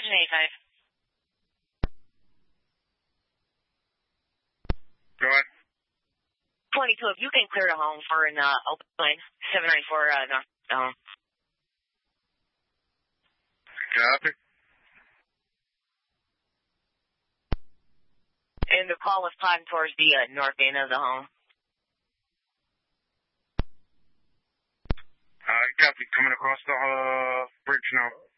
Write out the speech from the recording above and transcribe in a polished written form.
Go ahead. 22, if you can clear the home for an open lane, 794 North Home. Copy. And the call was plotting towards the north end of the home. Copy. Coming across the bridge now.